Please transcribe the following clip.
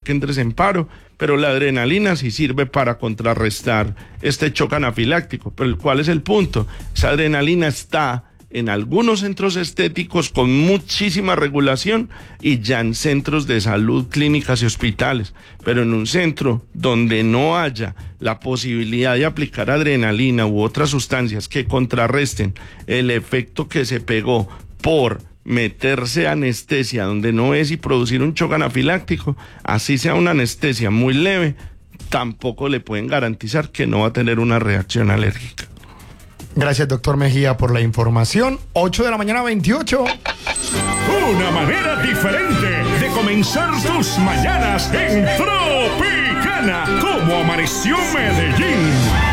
que entres en paro, pero la adrenalina sí sirve para contrarrestar este shock anafiláctico. Pero ¿cuál es el punto? Esa adrenalina está en algunos centros estéticos con muchísima regulación y ya en centros de salud, clínicas y hospitales. Pero en un centro donde no haya la posibilidad de aplicar adrenalina u otras sustancias que contrarresten el efecto que se pegó por meterse anestesia donde no es y producir un shock anafiláctico, así sea una anestesia muy leve, tampoco le pueden garantizar que no va a tener una reacción alérgica. Gracias, doctor Mejía, por la información. 8 de la mañana, 28. Una manera diferente de comenzar tus mañanas en Tropicana. Como amaneció Medellín.